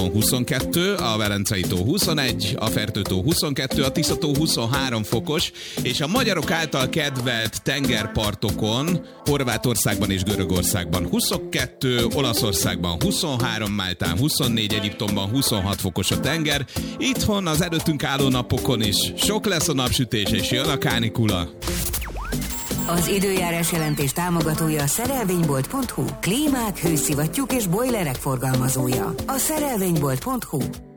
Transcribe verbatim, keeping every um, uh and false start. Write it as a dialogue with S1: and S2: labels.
S1: Balaton huszonkettő, a Velencei-tó huszonegy, a Fertő-tó huszonkettő, a Tisza-tó huszonhárom fokos, és a magyarok által kedvelt tengerpartokon, Horvátországban és Görögországban huszonkettő, Olaszországban huszonhárom, Máltán huszonnégy, Egyiptomban huszonhat fokos a tenger. Itthon az előttünk álló napokon is sok lesz a napsütés, és jön a kánikula.
S2: Az időjárás jelentés támogatója a szerelvénybolt pont hu. Klímák, hőszivattyúk és bojlerek forgalmazója. A szerelvénybolt pont hu.